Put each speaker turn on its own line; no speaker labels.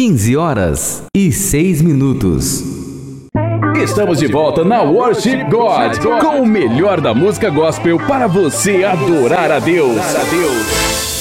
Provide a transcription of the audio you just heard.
15h06.
Estamos de volta na Worship God, com o melhor da música gospel para você adorar a Deus.